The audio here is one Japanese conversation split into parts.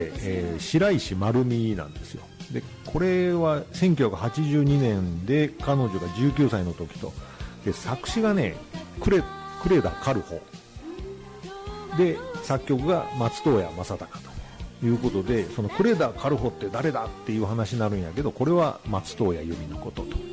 白石丸美なんですよ。でこれは1982年で彼女が19歳の時と、で作詞がね呉田カルホで、作曲が松任谷正隆ということで、その呉田カルホって誰だっていう話になるんやけど、これは松任谷由実のことと。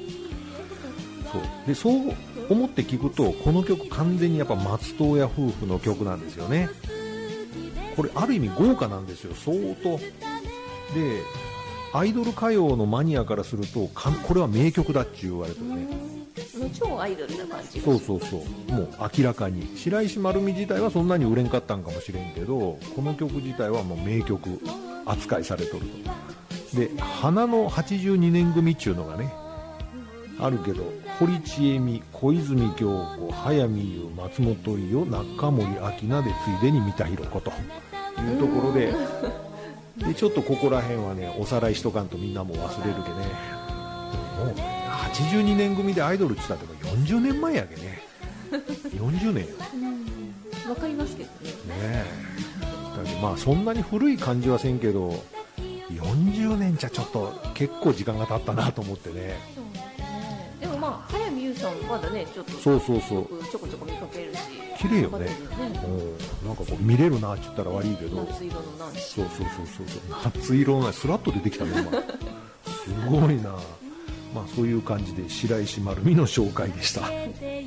そう思って聞くと、この曲完全にやっぱ松任谷夫婦の曲なんですよね。これある意味豪華なんですよ、相当で。アイドル歌謡のマニアからするとこれは名曲だって言われてるね。 超アイドルな感じ。 そうもう明らかに白石丸美自体はそんなに売れんかったんかもしれんけど、この曲自体はもう名曲扱いされとると。で花の82年組っていうのがねあるけど、堀ちえみ、小泉京子、早見優、松本伊代、中森明菜でついでに三田寛子というところで、ちょっとここら辺はねおさらいしとかんとみんなも忘れるけね。もう82年組でアイドルって言ったって40年前やけね。40年わかりますけどね。 だけどまあそんなに古い感じはせんけど、40年じゃちょっと結構時間が経ったなと思ってね。 でもまあ早見優さんまだねちょっとそうちょこちょこ見かけるし綺麗よね。なんかこう見れるなって言ったら悪いけど、 夏色のなんしそう夏色のスラッと出てきたね今。すごいな。まあそういう感じで白石丸美の紹介でした。